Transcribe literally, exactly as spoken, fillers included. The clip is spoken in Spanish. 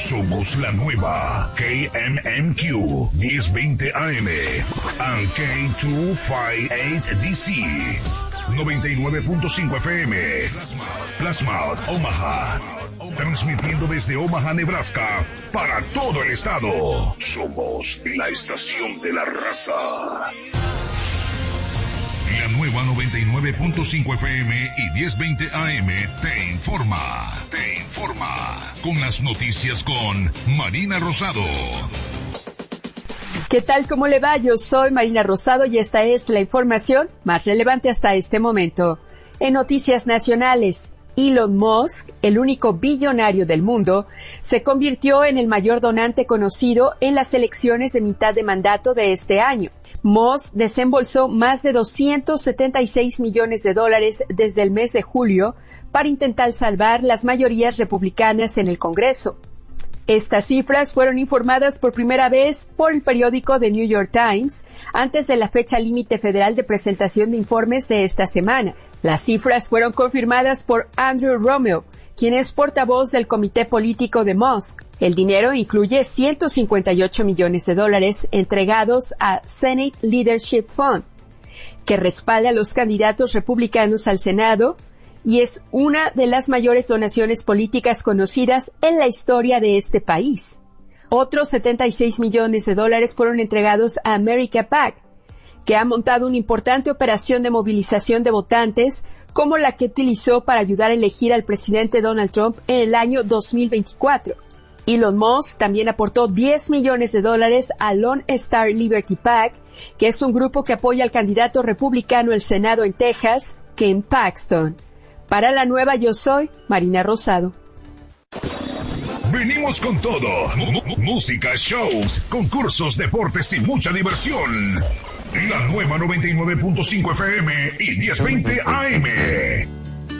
Somos la nueva K M M Q diez veinte A M and K doscientos cincuenta y ocho D C noventa y nueve punto cinco F M. Plasma, Omaha. Transmitiendo desde Omaha, Nebraska, para todo el estado. Somos la estación de la raza. La nueva noventa y nueve punto cinco F M y diez veinte A M te informa. Te informa. Con las noticias con Marina Rosado. ¿Qué tal? ¿Cómo le va? Yo soy Marina Rosado y esta es la información más relevante hasta este momento. En noticias nacionales, Elon Musk, el único billonario del mundo, se convirtió en el mayor donante conocido en las elecciones de mitad de mandato de este año. Musk desembolsó más de doscientos setenta y seis millones de dólares desde el mes de julio para intentar salvar las mayorías republicanas en el Congreso. Estas cifras fueron informadas por primera vez por el periódico The New York Times antes de la fecha límite federal de presentación de informes de esta semana. Las cifras fueron confirmadas por Andrew Romeo, quien es portavoz del comité político de Musk. El dinero incluye ciento cincuenta y ocho millones de dólares entregados a Senate Leadership Fund, que respalda a los candidatos republicanos al Senado y es una de las mayores donaciones políticas conocidas en la historia de este país. Otros setenta y seis millones de dólares fueron entregados a America PAC, que ha montado una importante operación de movilización de votantes como la que utilizó para ayudar a elegir al presidente Donald Trump en el año dos mil veinticuatro. Elon Musk también aportó diez millones de dólares a Lone Star Liberty PAC, que es un grupo que apoya al candidato republicano al Senado en Texas, Ken Paxton. Para la nueva Yo Soy, Marina Rosado. Venimos con todo. M- música, shows, concursos, deportes y mucha diversión. La nueva noventa y nueve punto cinco F M y diez veinte A M.